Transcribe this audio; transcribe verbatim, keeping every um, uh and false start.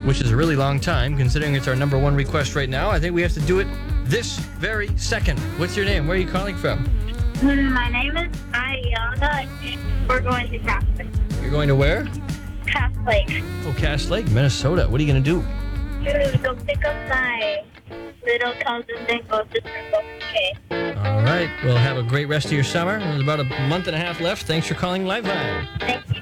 which is a really long time, considering it's our number one request right now. I think we have to do it this very second. What's your name? Where are you calling from? My name is Ayana. We're going to Cass Lake. You're going to where? Cass Lake. Oh, Cass Lake, Minnesota. What are you going to do? To go pick up my little cousins and go to Circle K. All right. Well, have a great rest of your summer. There's about a month and a half left. Thanks for calling Lifeline. Thank you.